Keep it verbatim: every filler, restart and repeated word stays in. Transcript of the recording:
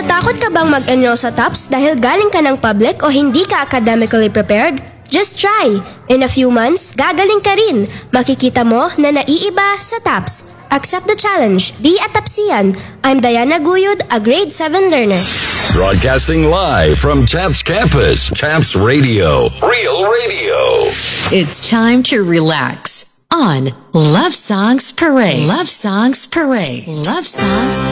Natatakot ka bang mag-enroll sa TOPS dahil galing ka ng public o hindi ka academically prepared? Just try! In a few months, gagaling ka rin. Makikita mo na naiiba sa TOPS. Accept the challenge. Be a TOPSian. I'm Diana Guyud, a grade seven learner. Broadcasting live from TAPS campus, TAPS Radio, Real Radio. It's time to relax on Love Songs Parade. Love Songs Parade. Love Songs